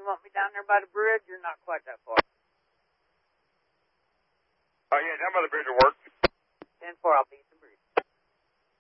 You want me down there by the bridge or not quite that far? Oh, yeah, down by the bridge will work. 10-4, I'll be